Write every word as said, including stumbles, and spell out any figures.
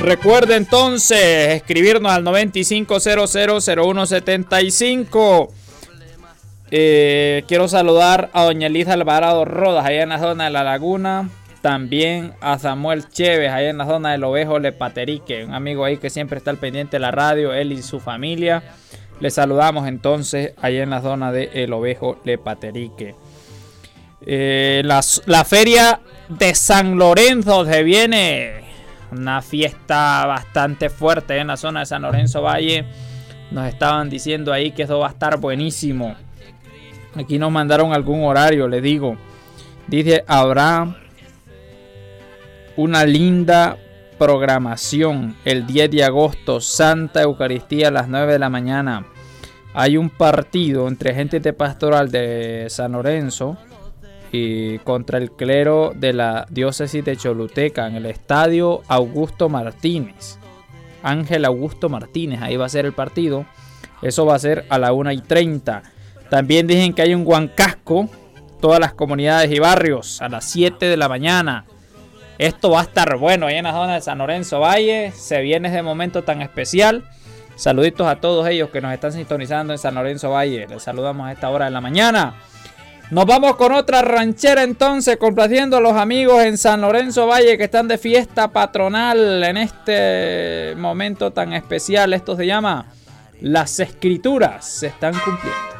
Recuerde entonces escribirnos al noventa y cinco cero cero cero uno setenta y cinco. Eh, quiero saludar a doña Elisa Alvarado Rodas, allá en la zona de La Laguna. También a Samuel Chévez, allá en la zona del Ovejo Lepaterique. Un amigo ahí que siempre está al pendiente de la radio, él y su familia. Les saludamos entonces allá en la zona de El Ovejo Lepaterique. Eh, la, la feria de San Lorenzo se viene. Una fiesta bastante fuerte en la zona de San Lorenzo Valle. Nos estaban diciendo ahí que eso va a estar buenísimo. Aquí nos mandaron algún horario, les digo. Dice, habrá una linda programación el diez de agosto, Santa Eucaristía a las nueve de la mañana. Hay un partido entre gente de pastoral de San Lorenzo y contra el clero de la diócesis de Choluteca en el estadio Augusto Martínez. Ángel Augusto Martínez, ahí va a ser el partido. Eso va a ser a la una y treinta. También dicen que hay un Huancasco, todas las comunidades y barrios, a las siete de la mañana. Esto va a estar bueno ahí en la zona de San Lorenzo Valle. Se viene ese momento tan especial. Saluditos a todos ellos que nos están sintonizando en San Lorenzo Valle. Les saludamos a esta hora de la mañana. Nos vamos con otra ranchera entonces, complaciendo a los amigos en San Lorenzo Valle que están de fiesta patronal en este momento tan especial. Esto se llama Las Escrituras se están cumpliendo.